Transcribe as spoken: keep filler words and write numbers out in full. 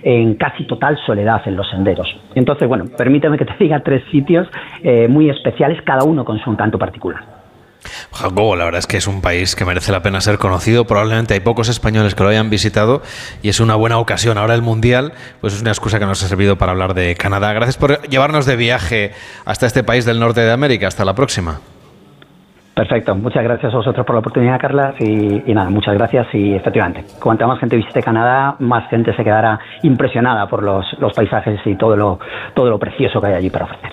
en casi total soledad en los senderos. Entonces, bueno, permíteme que te diga tres sitios eh, muy especiales, cada uno con su encanto particular. Jacobo, la verdad es que es un país que merece la pena ser conocido. Probablemente hay pocos españoles que lo hayan visitado y es una buena ocasión. Ahora el Mundial, pues es una excusa que nos ha servido para hablar de Canadá. Gracias por llevarnos de viaje hasta este país del norte de América. Hasta la próxima. Perfecto, muchas gracias a vosotros por la oportunidad, Carlas, y, y nada, muchas gracias. Y efectivamente, cuanta más gente visite Canadá, más gente se quedará impresionada por los, los paisajes y todo lo, todo lo precioso que hay allí para ofrecer.